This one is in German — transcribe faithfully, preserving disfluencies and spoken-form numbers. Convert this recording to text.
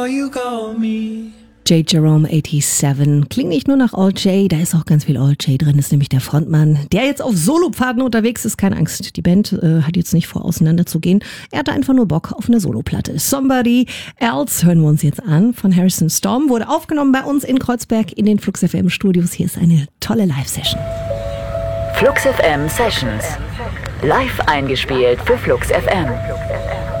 J. Jerome siebenundachtzig. Klingt nicht nur nach Old J, da ist auch ganz viel Old J drin, ist nämlich der Frontmann, der jetzt auf Solopfaden unterwegs ist. Keine Angst, die Band äh, hat jetzt nicht vor, auseinanderzugehen. Er hatte einfach nur Bock auf eine Soloplatte. Somebody Else hören wir uns jetzt an von Harrison Storm. Wurde aufgenommen bei uns in Kreuzberg in den Flux F M Studios. Hier ist eine tolle Live-Session. Flux F M Sessions. Live eingespielt für Flux F M.